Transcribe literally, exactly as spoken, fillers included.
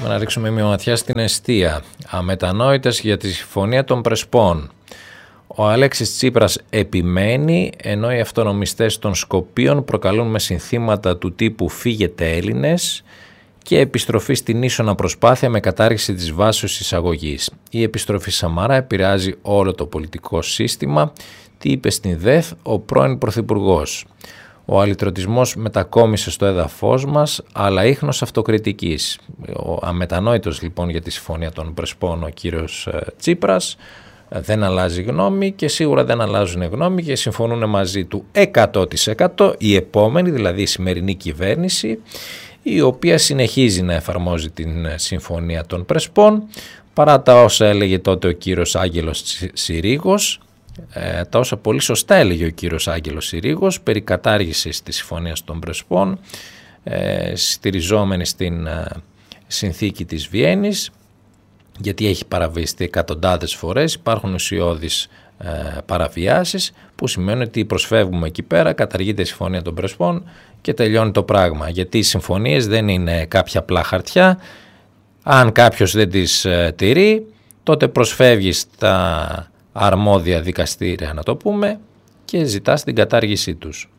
Πάμε να ρίξουμε μια ματιά στην εστία. Αμετανόητες για τη συμφωνία των Πρεσπών. Ο Αλέξης Τσίπρας επιμένει, ενώ οι αυτονομιστές των Σκοπίων προκαλούν με συνθήματα του τύπου «Φύγετε Έλληνες» και επιστροφή στην ίσονα προσπάθεια με κατάργηση της βάσης εισαγωγής. Η επιστροφή Σαμαρά επηρεάζει όλο το πολιτικό σύστημα. Τι είπε στην ΔΕΘ ο πρώην Πρωθυπουργός. Ο αλυτρωτισμός μετακόμισε στο έδαφος μας, αλλά ίχνος αυτοκριτικής. Ο αμετανόητος λοιπόν για τη συμφωνία των Πρεσπών ο κύριος Τσίπρας δεν αλλάζει γνώμη και σίγουρα δεν αλλάζουν γνώμη και συμφωνούν μαζί του εκατό τοις εκατό η επόμενη, δηλαδή η σημερινή κυβέρνηση, η οποία συνεχίζει να εφαρμόζει την συμφωνία των Πρεσπών παρά τα όσα έλεγε τότε ο κύριος Άγγελος Συρίγος, ε, τα όσα πολύ σωστά έλεγε ο κύριος Άγγελος Συρίγος περί κατάργησης της συμφωνίας των Πρεσπών, ε, στηριζόμενη στην ε, συνθήκη της Βιέννης, γιατί έχει παραβιαστεί εκατοντάδες φορές, υπάρχουν ουσιώδεις ε, παραβιάσεις που σημαίνει ότι προσφεύγουμε εκεί πέρα, καταργείται η συμφωνία των Πρεσπών και τελειώνει το πράγμα, γιατί οι συμφωνίες δεν είναι κάποια απλά χαρτιά. Αν κάποιος δεν τις ε, τηρεί, τότε προσφεύγει στα αρμόδια δικαστήρια, να το πούμε, και ζητάς την κατάργησή τους.